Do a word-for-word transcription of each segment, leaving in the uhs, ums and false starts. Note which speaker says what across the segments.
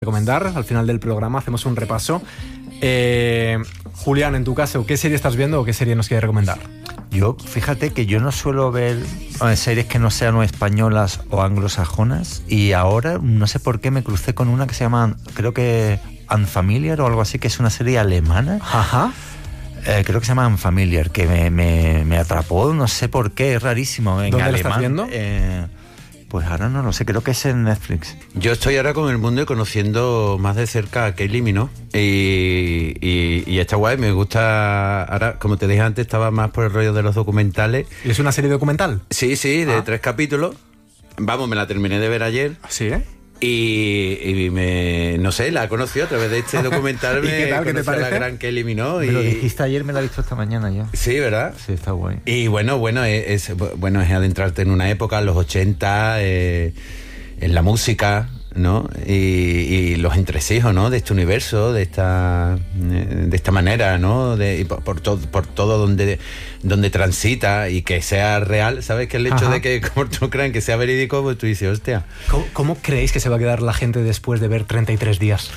Speaker 1: recomendar. Al final del programa hacemos un repaso. Eh, Julián, en tu caso, ¿qué serie estás viendo o qué serie nos quieres recomendar?
Speaker 2: Yo, fíjate que yo no suelo ver series que no sean o españolas o anglosajonas, y ahora no sé por qué me crucé con una que se llama, creo que Unfamiliar o algo así, que es una serie alemana.
Speaker 1: Ajá.
Speaker 2: Eh, creo que se llama Unfamiliar, que me, me, me atrapó, no sé por qué, es rarísimo. En
Speaker 1: ¿Dónde
Speaker 2: alemán,
Speaker 1: lo estás viendo?
Speaker 2: Eh, pues ahora no lo sé, creo que es en Netflix.
Speaker 3: Yo estoy ahora con el mundo y conociendo más de cerca a Kylie Minogue, y, y, y está guay, me gusta. Ahora, como te dije antes, estaba más por el rollo de los documentales.
Speaker 1: ¿Y es una serie documental?
Speaker 3: Sí, sí, de
Speaker 1: ah.
Speaker 3: tres capítulos. Vamos, me la terminé de ver ayer.
Speaker 1: Sí, ¿eh?
Speaker 3: Y, y me, no sé, la conocí a través de este documental.
Speaker 1: ¿Y qué tal? ¿Qué te
Speaker 3: conocí a la
Speaker 1: parece?
Speaker 3: gran Kylie Minogue.
Speaker 2: Me lo
Speaker 3: y...
Speaker 2: dijiste ayer, me la he visto esta mañana yo.
Speaker 3: Sí, ¿verdad?
Speaker 2: Sí, está guay.
Speaker 3: Y bueno, bueno, es, es, bueno, es adentrarte en una época, en los ochenta, eh, en la música, ¿no? Y, y los entresijos, ¿no? De este universo, de esta, de esta manera, ¿no? De, y por, por, todo, por todo donde, donde transita, y que sea real, ¿sabes? Que el hecho
Speaker 1: Ajá.
Speaker 3: de que, como tú crean que sea verídico, pues tú dices, hostia.
Speaker 1: ¿Cómo, ¿Cómo creéis que se va a quedar la gente después de ver treinta y tres días?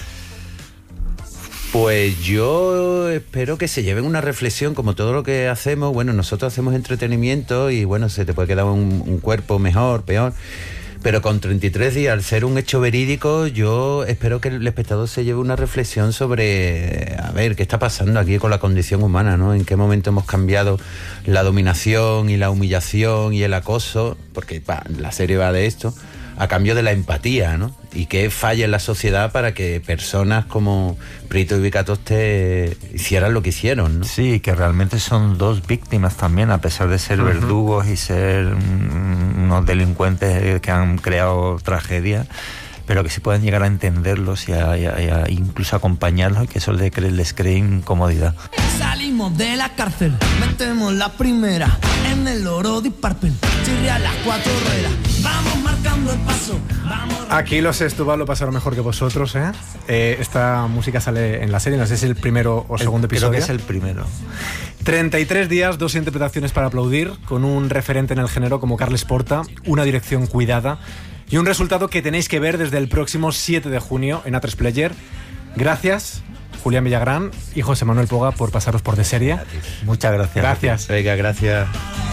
Speaker 3: Pues yo espero que se lleven una reflexión, como todo lo que hacemos. Bueno, nosotros hacemos entretenimiento y bueno, se te puede quedar un, un cuerpo mejor, peor. Pero con treinta y tres días, al ser un hecho verídico, yo espero que el espectador se lleve una reflexión sobre, a ver, qué está pasando aquí con la condición humana, ¿no? En qué momento hemos cambiado la dominación y la humillación y el acoso, porque pa, la serie va de esto, a cambio de la empatía, ¿no? Y qué falla en la sociedad para que personas como Prieto y Vicatoste hicieran lo que hicieron, ¿no?
Speaker 2: Sí, que realmente son dos víctimas también, a pesar de ser uh-huh. verdugos y ser um, unos delincuentes que han creado tragedia, pero que sí pueden llegar a entenderlos y a, y a, y a incluso acompañarlos, y que eso les cree, les cree incomodidad.
Speaker 4: Salimos de la cárcel, metemos la primera en el oro de Parpen, chirria las cuatro ruedas, vamos marcando el paso, vamos...
Speaker 1: Aquí los Estubal lo pasaron mejor que vosotros, ¿eh? ¿eh? Esta música sale en la serie, no sé si es el primero o segundo
Speaker 2: el,
Speaker 1: episodio.
Speaker 2: Creo que es el primero.
Speaker 1: treinta y tres días, dos interpretaciones para aplaudir, con un referente en el género como Carles Porta, una dirección cuidada y un resultado que tenéis que ver desde el próximo siete de junio en A tres Player. Gracias, Julián Villagrán y José Manuel Poga, por pasaros por De Serie.
Speaker 2: Muchas gracias.
Speaker 1: Gracias.
Speaker 3: Venga, gracias.